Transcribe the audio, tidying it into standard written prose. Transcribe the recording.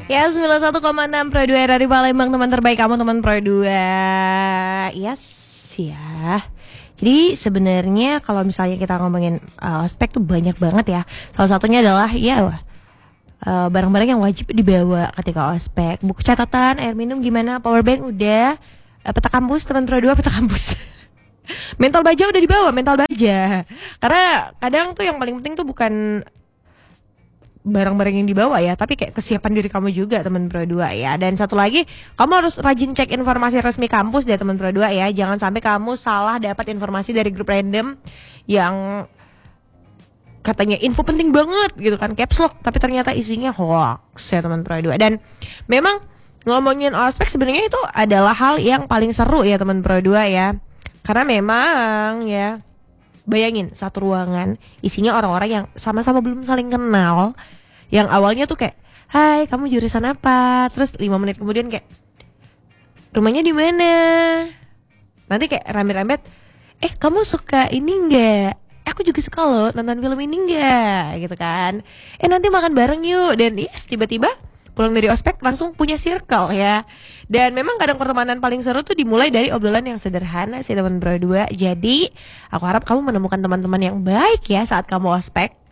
Ya 91,6 Pro 2 dari Palembang, teman terbaik kamu, teman Pro 2. Yes ya. Jadi sebenarnya kalau misalnya kita ngomongin ospek tuh banyak banget ya. Salah satunya adalah barang-barang yang wajib dibawa ketika ospek. Buku catatan, air minum gimana, power bank udah, peta kampus teman Pro 2, peta kampus. Mental baja udah dibawa, mental baja. Karena kadang tuh yang paling penting tuh bukan barang-barang yang dibawa ya, tapi kayak kesiapan diri kamu juga, teman Pro 2 ya. Dan satu lagi, kamu harus rajin cek informasi resmi kampus deh, teman Pro 2 ya. Jangan sampai kamu salah dapat informasi dari grup random yang katanya info penting banget gitu kan, caps lock, tapi ternyata isinya hoax ya, teman Pro 2. Dan memang ngomongin ospek sebenarnya itu adalah hal yang paling seru ya, teman Pro 2 ya. Karena memang ya, bayangin satu ruangan isinya orang-orang yang sama-sama belum saling kenal. Yang awalnya tuh kayak, "Hai, kamu jurusan apa?" Terus 5 menit kemudian kayak, "Rumahnya di mana?" Nanti kayak rame-rame, "Kamu suka ini enggak? Aku juga suka loh nonton film ini enggak?" Gitu kan. Nanti makan bareng yuk." Dan yes, tiba-tiba pulang dari ospek langsung punya circle ya. Dan memang kadang pertemanan paling seru tuh dimulai dari obrolan yang sederhana sih, teman berdua. Jadi aku harap kamu menemukan teman-teman yang baik ya saat kamu ospek.